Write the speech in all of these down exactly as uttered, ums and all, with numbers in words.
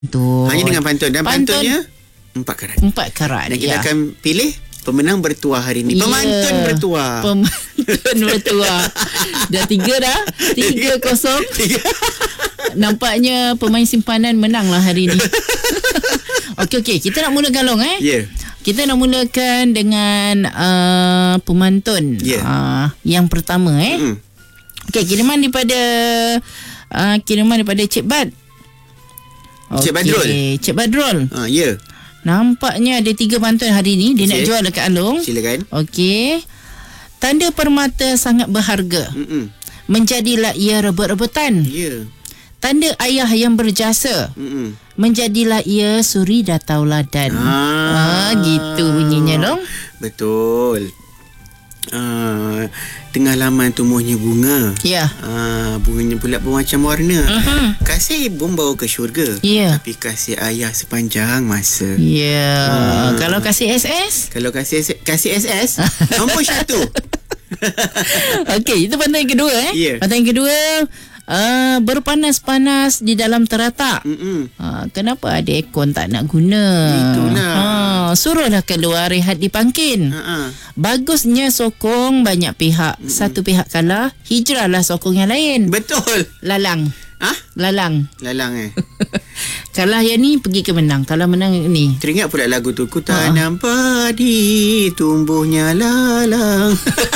Betul. Hanya dengan pantun. Dan Pantun, pantunnya empat karat. Empat karat. Dan kita ya. akan pilih pemenang bertuah hari ini. Pemantun Ya. bertuah. Pemantun bertuah. Dah tiga dah. Tiga kosong. Nampaknya pemain simpanan menang lah hari ini. Okey, okey. Kita nak mulakan long eh. Ya. Yeah. Kita nak mulakan dengan uh, pemantun. Ya. Uh, yang pertama eh. Mm. Okey, kiriman daripada uh, kiriman daripada Cik Bad. Cik Badrul. Cik Badrul. Ha, ya. Nampaknya ada tiga pantun hari ni. Dia Okey. nak jual dekat Along. Silakan. Okey. Tanda permata sangat berharga. Mm-mm. Menjadilah ia rebut-rebutan. Ya. Tanda ayah yang berjasa. Mm-mm. Menjadilah ia suri dah tauladan. Ah. Ah, gitu bunyinya dong. Betul. Uh, tengah laman tumbuhnya bunga. Ya. Uh, bunganya pula bermacam warna. Uh-huh. Kasih membawa ke syurga. Ya. Tapi kasih ayah sepanjang masa. Ya. Ah. Kalau kasih S S? Kalau kasih kasih S S nombor satu. Okey, itu pantun yang kedua eh. Ya. Pantun yang kedua, uh, berpanas-panas di dalam teratak. Mm-mm. Uh, kenapa ada aircon tak nak guna? Itulah. Uh, suruhlah keluar rehat di pangkin. Ha-ha. Bagusnya sokong banyak pihak. Mm-mm. Satu pihak kalah, hijrahlah sokong yang lain. Betul. Lalang. Ah? Lalang. Lalang eh. Kalah yang ni pergi ke menang. Kalau menang ni. Teringat pula lagu tu. Ku tanam padi, tumbuhnya lalang.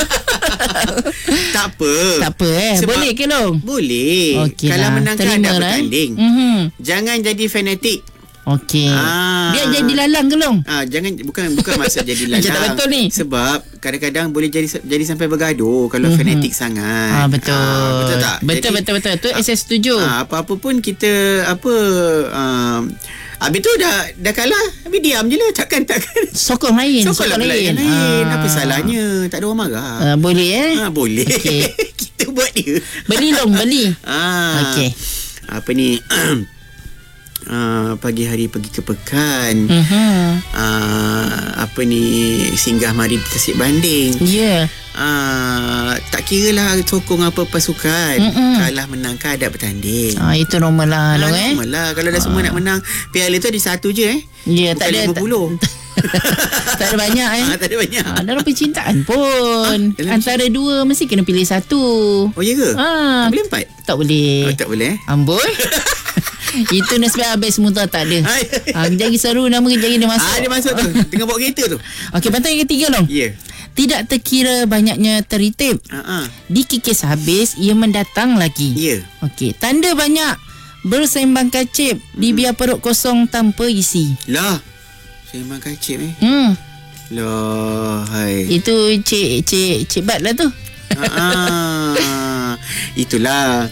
Tak apa. Tak apa eh. Sebab Boleh ke Long? Boleh. Okey Kalau lah. menang kan Terima ada lah, eh. bertanding. Mhm. Jangan jadi fanatik. Okey. Ah. Dia jadi lalang ke Long? Ah, jangan bukan bukan masa jadi lalang. Macam tak betul ni. Sebab kadang-kadang boleh jadi jadi sampai bergaduh kalau Mhm. fanatik sangat. Ah, betul. Ah, betul tak? Betul, Jadi, betul, betul. Tu S S setuju. Ah, apa-apa pun kita apa um, habis tu dah dah kalah, habis diam je lah. Takkan takkan Sokong lain. sokong lah lain. lain. Ah. Apa salahnya? Tak ada orang marah. Ah, boleh eh? Ah, boleh. Okey. Kita buat dia. Beli Long, beli. Ah. Okey. Apa ni? Uh, pagi hari pergi ke pekan. Mhm. Uh, apa ni, singgah mari Tasik Banding. Ya. Yeah. Uh, tak kira lah sokong apa pasukan. Mm-mm. Kalah menang kan ada bertanding. Ah, itu normal lah Long eh. normal lah. Kalau dah semua nak menang, piala tu ada satu je eh. Ya, Bukan tak ada lima puluh. tak ada banyak eh. Ah, tak ada banyak. Ah, dalam percintaan pun Ah, dalam antara dua mesti kena pilih satu. Oh ya ke? Ah, Tak boleh empat? tak boleh. Oh, tak boleh eh. Amboi. Itu nasibah habis semua tak ada. Hai. Ah, kejap lagi seru nama kejap lagi dia masuk. Ah, dia masuk tu. Tengah bawa kereta tu. Okey, pantun yang ketiga Long. Ya. Yeah. Tidak terkira banyaknya teritip. Uh-uh. Dikikis habis ia mendatang lagi. Ya. Okey, tanda banyak bersembang kacip dibiar perut kosong tanpa isi. Lah. Sembang kacip eh. Hmm, Lah, hai. itu cik cik cik Bat lah tu. Ah, itulah.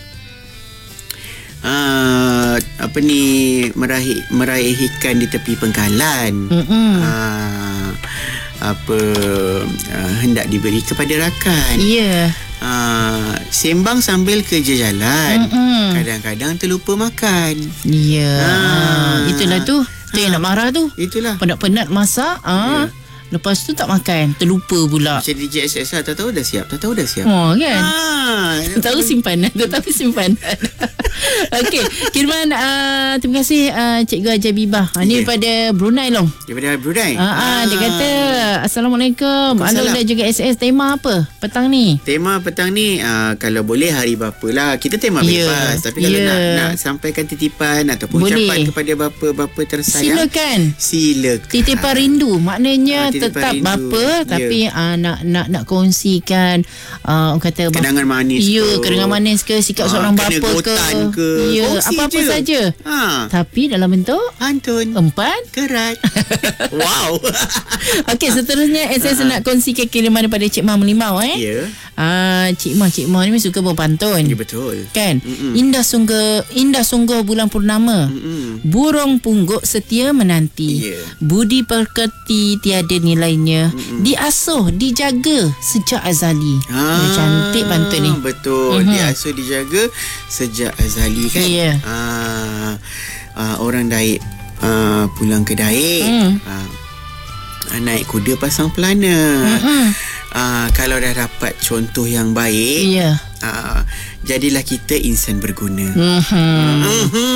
Ah, apa ni, meraih meraih ikan di tepi pengkalan. Hmm. Ah, apa ah, hendak diberi kepada rakan. Ya. Ah, sembang sambil kerja jalan. Mm-mm. Kadang-kadang terlupa makan. Ya. Ah. Itulah tu. Tu yang nak marah tu. Itulah. Penat-penat masak, ah. Lepas tu tak makan, terlupa pula. Macam D J S S lah, tak tahu dah siap, tak tahu dah siap. Oh kan. Ah, Tahu simpanan, tetapi simpanan. Okey, kiriman uh, terima kasih uh, Cikgu Haji Bibah. Uh, ni Yeah. daripada Brunei Long. daripada Brunei. Ah, ah, dia kata Assalamualaikum. Along Waalaikumsalam. dan juga S S, tema apa petang ni? Tema petang ni uh, kalau boleh hari bapa lah. Kita tema Ya, bebas. Tapi kalau ya. nak nak sampaikan titipan ataupun Boleh. ucapan kepada bapa-bapa tersayang, Silakan. silakan. Titipan rindu maknanya Ah, titipan tetap rindu. bapa Ya. tapi uh, nak nak nak kongsikan uh, orang kata bap- Kenangan manis ya, ke. kenangan manis ke, sikap Ah, seorang bapa ke. kenegotan ke. Ya, Kongsi apa-apa je. saja. Ha. Tapi dalam bentuk Pantun. empat. Kerat. Wow. Okey, seterusnya S S nak kongsikan kiriman daripada Cik Mah Melimau eh. Ya. Ah, Cik Mah, Cik Mah ni suka berpantun. Ya, betul. Kan? Mm-mm. Indah sungguh, indah sungguh bulan purnama. Mm-mm. Burung pungguk setia menanti. Ya. Budi pekerti tiada nilainya. Mm-mm. Diasuh, dijaga sejak azali. Ah, Dia cantik pantun ni. Betul. Mhm. Diasuh dijaga sejak azali kan. Ya. Ah, ah, orang Daik ah, pulang ke Daik. Hmm. Ah, naik kuda pasang pelana. Mm-mm. Ah, kalau dah dapat contoh yang baik, Ya. ah, jadilah kita insan berguna. Mhm. Mhm.